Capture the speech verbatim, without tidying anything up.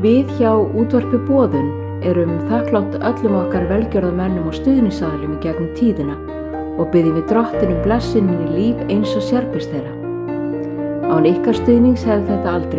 Við hjá Útvarpi Boðun erum þakklátt öllum okkar velgjörðamönnum og stuðningsaðilum í gegnum tíðina og biðjum við Drottin um blessun inn í líf eins og sérbýrs þeirra. Án ykkar stuðnings hefði þetta aldrei